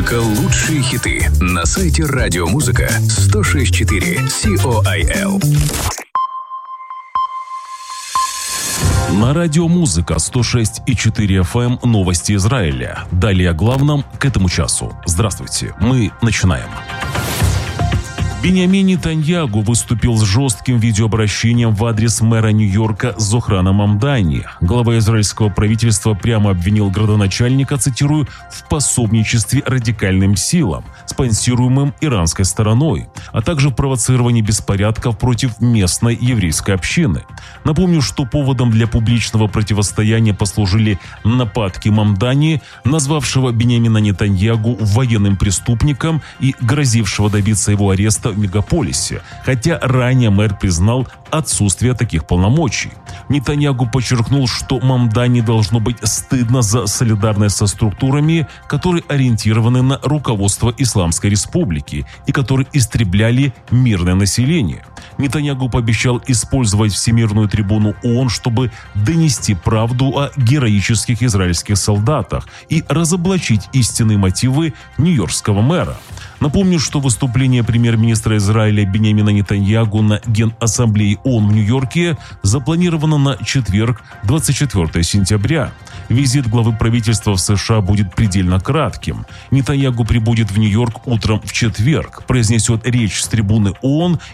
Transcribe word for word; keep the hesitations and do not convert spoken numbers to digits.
Только лучшие хиты на сайте Радиомузыка сто шесть и четыре Сиол. На Радиомузыка сто шесть и четыре эф эм новости Израиля. Далее о главном к этому часу. Здравствуйте, мы начинаем. Биньямин Нетаньяху выступил с жестким видеообращением в адрес мэра Нью-Йорка Зохрана Мамдани. Глава израильского правительства прямо обвинил градоначальника, цитирую, в пособничестве радикальным силам, спонсируемым иранской стороной, а также в провоцировании беспорядков против местной еврейской общины. Напомню, что поводом для публичного противостояния послужили нападки Мамдани, назвавшего Биньямина Нетаньяху военным преступником и грозившего добиться его ареста в мегаполисе, хотя ранее мэр признал отсутствие таких полномочий. Нетаньяху подчеркнул, что Мамдани должно быть стыдно за солидарность со структурами, которые ориентированы на руководство Исламской Республики и которые истребляли мирное население. Нетаньяху пообещал использовать Всемирную трибуну ООН, чтобы донести правду о героических израильских солдатах и разоблачить истинные мотивы нью-йоркского мэра. Напомню, что выступление премьер-министра Израиля Биньямина Нетаньяху на Генассамблее ООН в Нью-Йорке запланировано на четверг, двадцать четвёртого сентября. Визит главы правительства в США будет предельно кратким. Нетаньяху прибудет в Нью-Йорк утром в четверг, произнесет речь с трибуны ООН